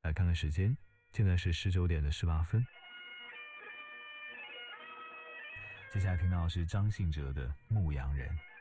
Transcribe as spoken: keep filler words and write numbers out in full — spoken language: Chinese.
来看看时间，现在是十九点的十八分。接下来听到的是张信哲的《牧羊人》。